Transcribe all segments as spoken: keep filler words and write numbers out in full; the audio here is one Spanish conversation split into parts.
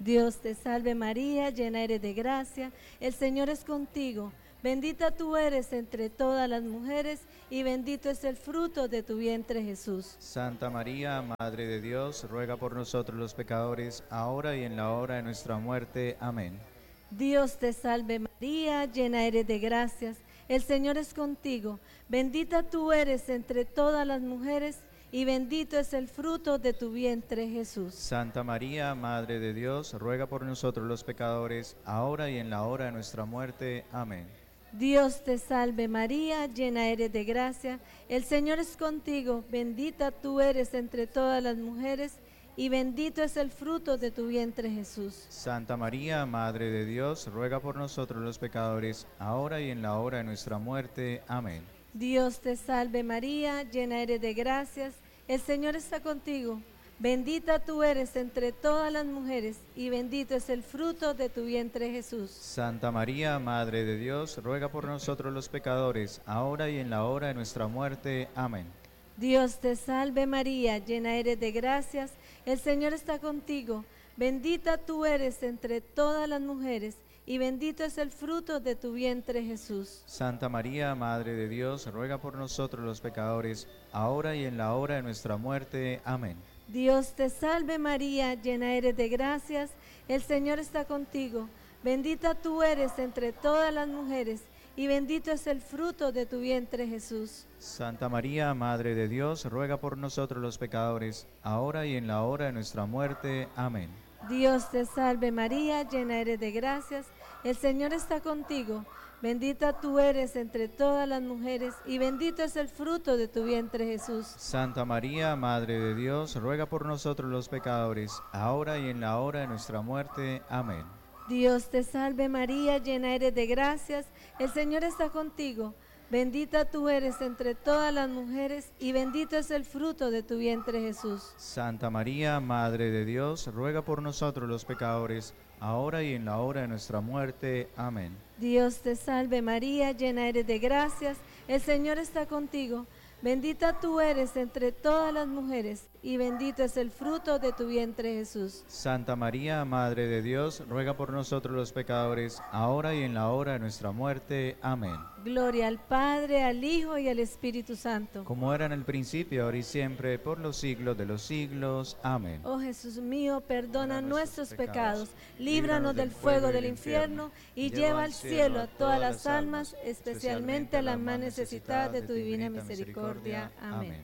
Dios te salve María, llena eres de gracia, el Señor es contigo. Bendita tú eres entre todas las mujeres y bendito es el fruto de tu vientre Jesús. Santa María, Madre de Dios, ruega por nosotros los pecadores, ahora y en la hora de nuestra muerte. Amén. Dios te salve María, llena eres de gracias, el Señor es contigo. Bendita tú eres entre todas las mujeres y bendito es el fruto de tu vientre Jesús. Santa María, Madre de Dios, ruega por nosotros los pecadores, ahora y en la hora de nuestra muerte. Amén. Dios te salve María, llena eres de gracia, el Señor es contigo, bendita tú eres entre todas las mujeres y bendito es el fruto de tu vientre Jesús. Santa María, Madre de Dios, ruega por nosotros los pecadores, ahora y en la hora de nuestra muerte. Amén. Dios te salve María, llena eres de gracias, el Señor está contigo. Bendita tú eres entre todas las mujeres y bendito es el fruto de tu vientre Jesús. Santa María, Madre de Dios, ruega por nosotros los pecadores, ahora y en la hora de nuestra muerte. Amén. Dios te salve María, llena eres de gracias, el Señor está contigo. Bendita tú eres entre todas las mujeres y bendito es el fruto de tu vientre Jesús. Santa María, Madre de Dios, ruega por nosotros los pecadores, ahora y en la hora de nuestra muerte. Amén. Dios te salve María, llena eres de gracias, el Señor está contigo. Bendita tú eres entre todas las mujeres y bendito es el fruto de tu vientre Jesús. Santa María, Madre de Dios, ruega por nosotros los pecadores, ahora y en la hora de nuestra muerte. Amén. Dios te salve María, llena eres de gracias, el Señor está contigo. Bendita tú eres entre todas las mujeres y bendito es el fruto de tu vientre Jesús. Santa María, Madre de Dios, ruega por nosotros los pecadores, ahora y en la hora de nuestra muerte. Amén. Dios te salve María, llena eres de gracias, el Señor está contigo. Bendita tú eres entre todas las mujeres y bendito es el fruto de tu vientre Jesús. Santa María, Madre de Dios, ruega por nosotros los pecadores, ahora y en la hora de nuestra muerte. Amén. Dios te salve María, llena eres de gracias, el Señor está contigo. Bendita tú eres entre todas las mujeres y bendito es el fruto de tu vientre Jesús. Santa María, Madre de Dios, ruega por nosotros los pecadores, ahora y en la hora de nuestra muerte. Amén. Gloria al Padre, al Hijo y al Espíritu Santo. Como era en el principio, ahora y siempre, por los siglos de los siglos. Amén. Oh Jesús mío, perdona nuestros pecados, líbranos del fuego del infierno y lleva al cielo a todas las almas, especialmente a las más necesitadas de tu divina misericordia. Amén.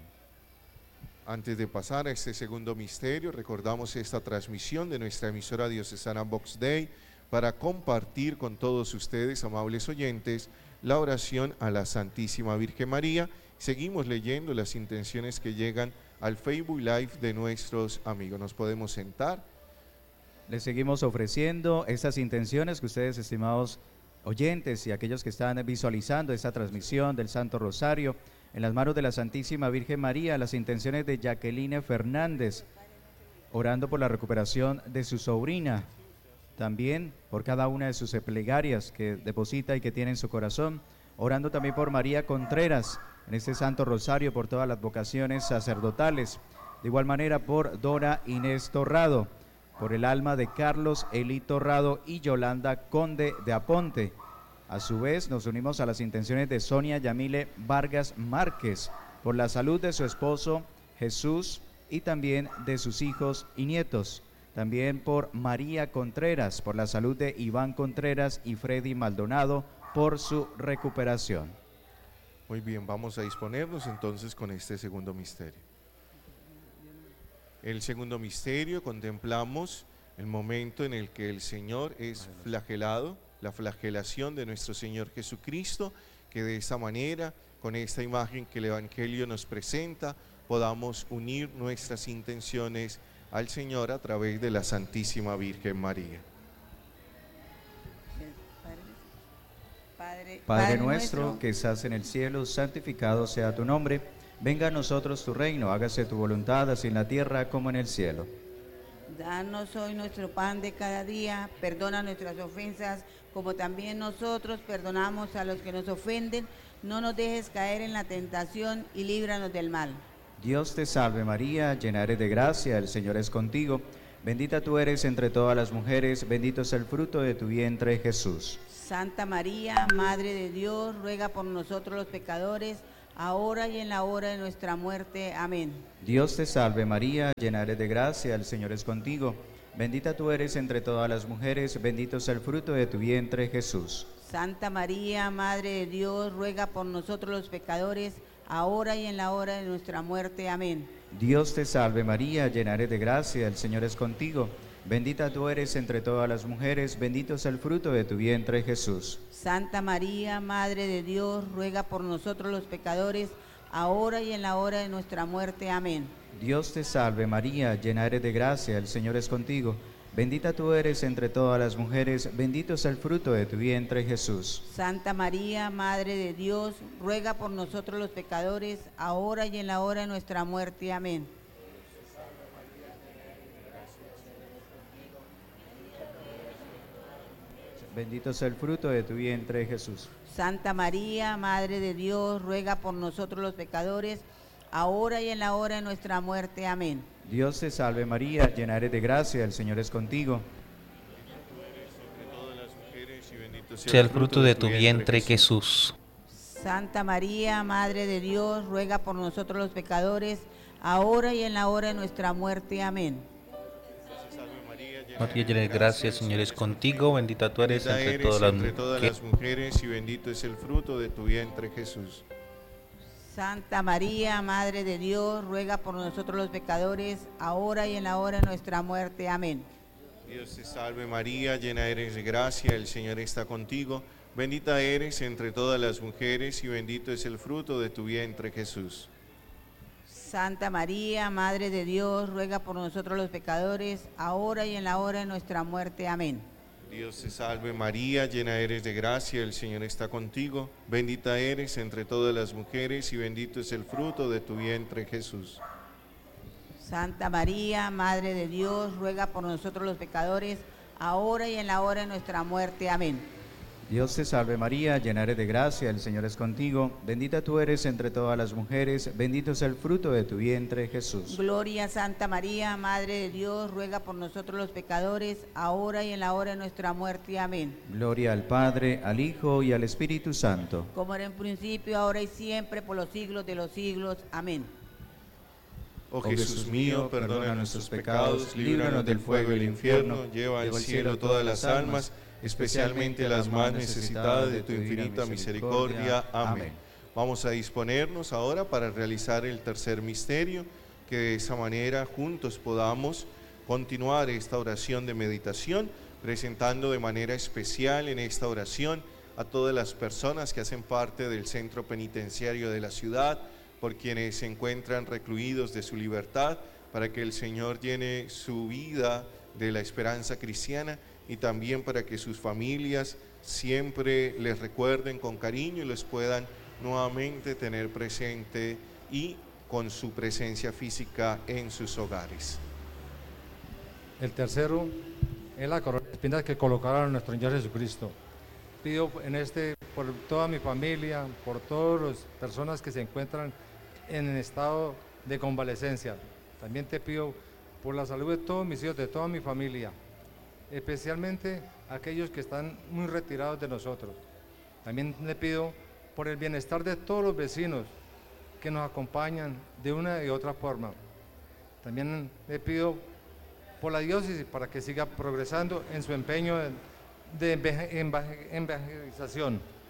Antes de pasar a este segundo misterio, recordamos esta transmisión de nuestra emisora diocesana Vox Dei para compartir con todos ustedes, amables oyentes, la oración a la Santísima Virgen María. Seguimos leyendo las intenciones que llegan al Facebook Live de nuestros amigos. Nos podemos sentar. Les seguimos ofreciendo estas intenciones que ustedes, estimados oyentes y aquellos que están visualizando esta transmisión del Santo Rosario, en las manos de la Santísima Virgen María, las intenciones de Jacqueline Fernández, orando por la recuperación de su sobrina, también por cada una de sus plegarias que deposita y que tiene en su corazón, orando también por María Contreras, en este Santo Rosario, por todas las vocaciones sacerdotales, de igual manera por Dora Inés Torrado, por el alma de Carlos Eli Torrado y Yolanda Conde de Aponte. A su vez, nos unimos a las intenciones de Sonia Yamile Vargas Márquez, por la salud de su esposo Jesús y también de sus hijos y nietos. También por María Contreras, por la salud de Iván Contreras y Freddy Maldonado, por su recuperación. Muy bien, vamos a disponernos entonces con este segundo misterio. El segundo misterio contemplamos el momento en el que el Señor es flagelado, la flagelación de nuestro Señor Jesucristo, que de esta manera, con esta imagen que el Evangelio nos presenta, podamos unir nuestras intenciones al Señor a través de la Santísima Virgen María. Padre, Padre nuestro que estás en el cielo, santificado sea tu nombre. Venga a nosotros tu reino, hágase tu voluntad, así en la tierra como en el cielo. Danos hoy nuestro pan de cada día, perdona nuestras ofensas, como también nosotros perdonamos a los que nos ofenden. No nos dejes caer en la tentación y líbranos del mal. Dios te salve María, llena eres de gracia, el Señor es contigo. Bendita tú eres entre todas las mujeres, bendito es el fruto de tu vientre, Jesús. Santa María, Madre de Dios, ruega por nosotros los pecadores, ahora y en la hora de nuestra muerte. Amén. Dios te salve María, llena eres de gracia, el Señor es contigo. Bendita tú eres entre todas las mujeres, bendito es el fruto de tu vientre, Jesús. Santa María, Madre de Dios, ruega por nosotros los pecadores, ahora y en la hora de nuestra muerte. Amén. Dios te salve María, llena eres de gracia, el Señor es contigo. Bendita tú eres entre todas las mujeres, bendito es el fruto de tu vientre, Jesús. Santa María, Madre de Dios, ruega por nosotros los pecadores, ahora y en la hora de nuestra muerte. Amén. Dios te salve María, llena eres de gracia, el Señor es contigo. Bendita tú eres entre todas las mujeres, bendito es el fruto de tu vientre, Jesús. Santa María, Madre de Dios, ruega por nosotros los pecadores, ahora y en la hora de nuestra muerte. Amén. Bendito es el fruto de tu vientre, Jesús. Santa María, Madre de Dios, ruega por nosotros los pecadores, ahora y en la hora de nuestra muerte. Amén. Dios te salve María, llena eres de gracia, el Señor es contigo. Sea el fruto de tu vientre, Jesús. Santa María, Madre de Dios, ruega por nosotros los pecadores, ahora y en la hora de nuestra muerte. Amén. María, llena de gracia, el Señor es contigo. Bendita tú eres Bendita entre eres todas las entre todas mujeres. las mujeres y bendito es el fruto de tu vientre, Jesús. Santa María, Madre de Dios, ruega por nosotros los pecadores, ahora y en la hora de nuestra muerte. Amén. Dios te salve María, llena eres de gracia, el Señor está contigo. Bendita eres entre todas las mujeres y bendito es el fruto de tu vientre, Jesús. Santa María, Madre de Dios, ruega por nosotros los pecadores, ahora y en la hora de nuestra muerte. Amén. Dios te salve María, llena eres de gracia, el Señor está contigo. Bendita eres entre todas las mujeres y bendito es el fruto de tu vientre, Jesús. Santa María, Madre de Dios, ruega por nosotros los pecadores, ahora y en la hora de nuestra muerte. Amén. Dios te salve María, llena eres de gracia, el Señor es contigo. Bendita tú eres entre todas las mujeres, bendito es el fruto de tu vientre, Jesús. Gloria a Santa María, Madre de Dios, ruega por nosotros los pecadores, ahora y en la hora de nuestra muerte. Amén. Gloria al Padre, al Hijo y al Espíritu Santo. Como era en principio, ahora y siempre, por los siglos de los siglos. Amén. Oh Jesús mío, perdona nuestros pecados, líbranos del fuego y del infierno, lleva al cielo todas las almas, especialmente las más necesitadas de tu infinita misericordia. Amén. Vamos a disponernos ahora para realizar el tercer misterio, que de esa manera juntos podamos continuar esta oración de meditación, presentando de manera especial en esta oración a todas las personas que hacen parte del centro penitenciario de la ciudad, por quienes se encuentran recluidos de su libertad, para que el Señor llene su vida de la esperanza cristiana y también para que sus familias siempre les recuerden con cariño y los puedan nuevamente tener presente y con su presencia física en sus hogares. El tercero es la corona de espinas que colocaron a nuestro Señor Jesucristo. Pido en este, por toda mi familia, por todas las personas que se encuentran en estado de convalecencia. También te pido por la salud de todos mis hijos, de toda mi familia, especialmente aquellos que están muy retirados de nosotros. También le pido por el bienestar de todos los vecinos que nos acompañan de una y otra forma. También le pido por la diócesis para que siga progresando en su empeño de, de evangelización.